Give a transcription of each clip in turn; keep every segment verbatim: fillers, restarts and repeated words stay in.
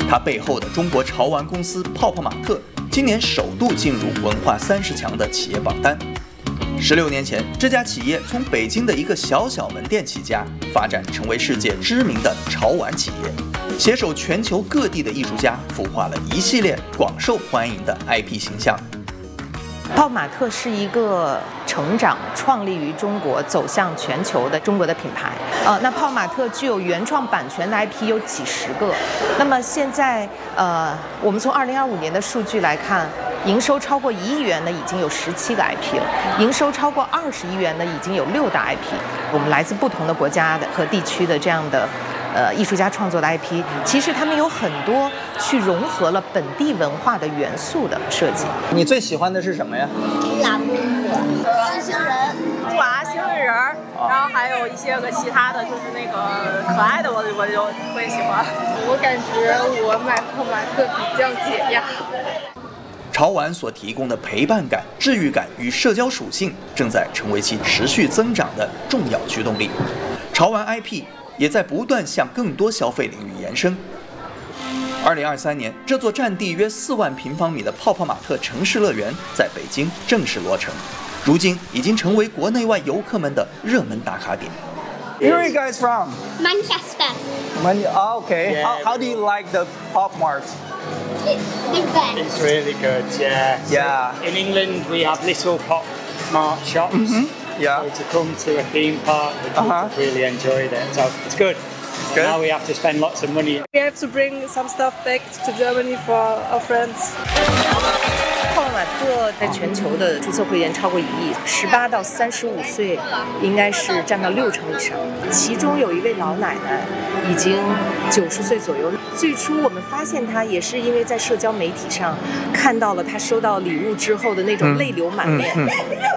它背后的中国潮玩公司泡泡玛特今年首度进入文化三十强的企业榜单。十六年前，这家企业从北京的一个小小门店起家，发展成为世界知名的潮玩企业，携手全球各地的艺术家，孵化了一系列广受欢迎的 I P 形象。 泡玛特是一个成长、创立于中国、走向全球的中国的品牌。呃，那泡玛特具有原创版权的 I P 有几十个。那么现在，呃，我们从二零二五年的数据来看，营收超过一亿元的已经有十七个 I P 了，营收超过二十亿元的已经有六大 I P。我们来自不同的国家的和地区的这样的。呃，艺术家创作的 I P， 其实他们有很多去融合了本地文化的元素的设计。 你最喜欢的是什么呀？ 拉布布、狮形人、 猪娃、星星人，然后还有一些个其他的，就是那个可爱的我，我就会喜欢。 我感觉我买泡玛特比较解压。 潮玩所提供的陪伴感、治愈感与社交属性，正在成为其持续增长的重要驱动力。潮玩 I P。也在不断向更多消费领域延伸。二零二三年，这座占地约四万平方米的泡泡玛特城市乐园在北京正式落成，如今已经成为国内外游客们的热门打卡点。 Where are you guys from? Manchester. Man- oh, okay. Yeah. How, how do you like the Pop Mart? It's the best. It's really good, yeah. Yeah. So in England, we have little Pop Mart shops. Mm-hmm. Yeah. So to come to a theme park, the kids Uh-huh. have really enjoyed it. So it's good. Good. Now we have to spend lots of money. We have to bring some stuff back to Germany for our friends. 泡玛特在全球的注册会员超过一亿，十八到三十五岁应该是占到六成以上。其中有一位老奶奶已经九十岁左右。最初我们发现她也是因为在社交媒体上看到了她收到礼物之后的那种泪流满面。嗯嗯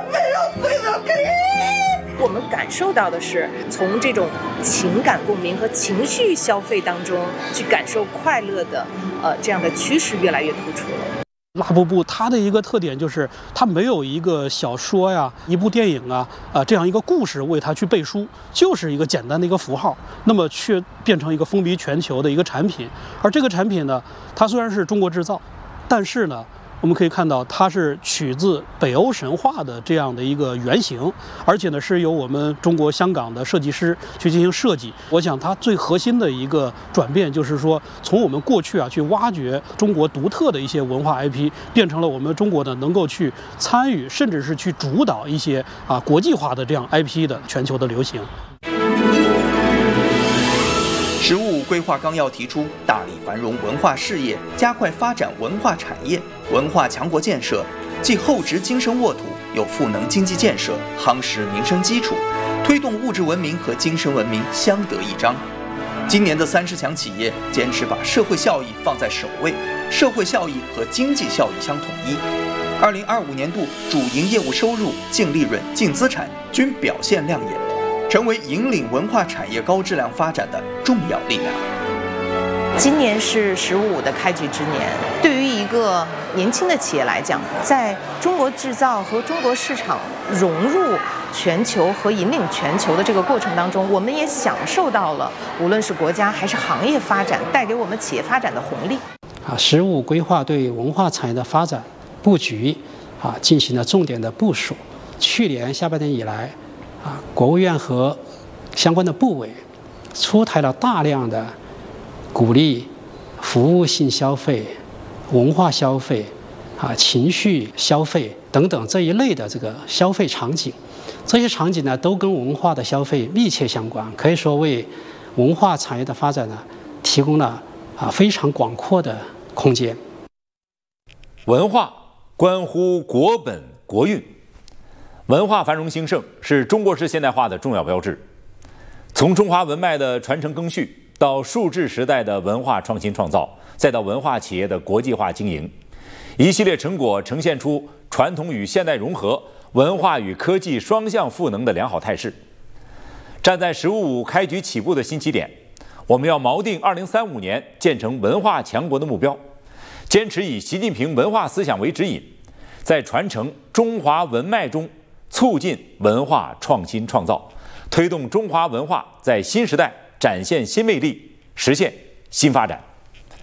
嗯、我们感受到的是从这种情感共鸣和情绪消费当中去感受快乐的，呃，这样的趋势越来越突出了。 拉布布它的一个特点就是它没有一个小说呀、一部电影啊、呃这样一个故事为它去背书，就是一个简单的一个符号，那么却变成一个风靡全球的一个产品。而这个产品呢，它虽然是中国制造，但是呢，我们可以看到它是取自北欧神话的这样的一个原型，而且呢是由我们中国香港的设计师去进行设计。我想它最核心的一个转变就是说，从我们过去啊去挖掘中国独特的一些文化 I P， 变成了我们中国呢能够去参与，甚至是去主导一些啊国际化的这样 I P 的全球的流行。 十五五规划纲要提出，大力繁荣文化事业，加快发展文化产业、文化强国建设，既厚植精神沃土，又赋能经济建设，夯实民生基础，推动物质文明和精神文明相得益彰。今年的三十强企业坚持把社会效益放在首位，社会效益和经济效益相统一。二零二五年度主营业务收入、净利润、净资产均表现亮眼，成为引领文化产业高质量发展的重要力量。 今年是十五五的开局之年，对于一个年轻的企业来讲，在中国制造和中国市场融入全球和引领全球的这个过程当中，我们也享受到了无论是国家还是行业发展带给我们企业发展的红利。 啊，十五规划对文化产业的发展布局啊进行了重点的部署。去年下半年以来，啊，国务院和相关的部委出台了大量的鼓励服务性消费、文化消费、啊情绪消费等等这一类的这个消费场景，这些场景呢都跟文化的消费密切相关，可以说为文化产业的发展呢提供了啊非常广阔的空间。 文化关乎国本国运，文化繁荣兴盛是中国式现代化的重要标志。从中华文脉的传承更续，到数字时代的文化创新创造，再到文化企业的国际化经营，一系列成果呈现出传统与现代融合、文化与科技双向赋能的良好态势。站在“十五五”开局起步的新起点，我们要锚定二零三五年建成文化强国的目标，坚持以习近平文化思想为指引，在传承中华文脉中促进文化创新创造，推动中华文化在新时代展现新魅力，实现新发展。